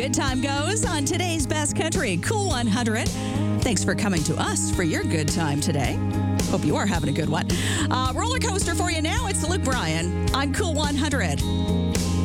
Good time goes on today's Best Country Cool 100. Thanks for coming to us for your good time today. Hope you are having a good one. Roller coaster for you now. It's Luke Bryan on Cool 100.